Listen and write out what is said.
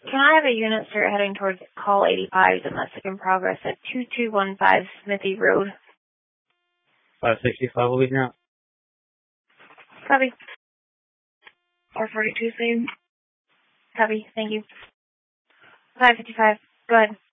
Can I have a unit start heading towards call 85 domestic in progress at 2215 Smithy Road? 565 will be here. Copy. R42 same. Copy. Thank you. 555. Go ahead.